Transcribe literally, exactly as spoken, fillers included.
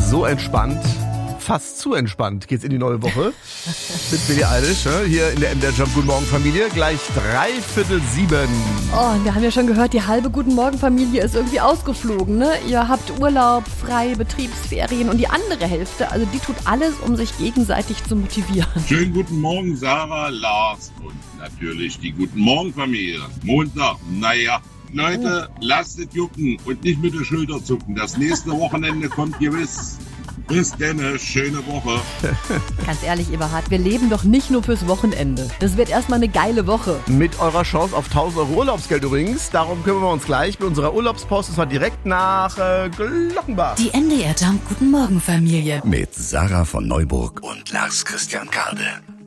so entspannt, fast zu entspannt geht's in die neue Woche. Mit Billie Eilish, ne? Hier in der M D R Jump Guten Morgen Familie, gleich dreiviertel sieben. Oh, und wir haben ja schon gehört, die halbe Guten Morgen Familie ist irgendwie ausgeflogen, ne? Ihr habt Urlaub, frei, Betriebsferien und die andere Hälfte, also die tut alles, um sich gegenseitig zu motivieren. Schönen guten Morgen, Sarah, Lars und natürlich die Guten Morgen Familie. Montag, naja. Leute, oh. lasst es jucken und nicht mit der Schulter zucken. Das nächste Wochenende kommt gewiss. Bis denn, schöne Woche. Ganz ehrlich, Eberhard, wir leben doch nicht nur fürs Wochenende. Das wird erstmal eine geile Woche. Mit eurer Chance auf tausend Euro Urlaubsgeld übrigens. Darum kümmern wir uns gleich mit unserer Urlaubspost. Und zwar direkt nach äh, Glockenbach. Die M D R Jump Guten Morgen Familie. Mit Sarah von Neuburg und Lars Christian Kade.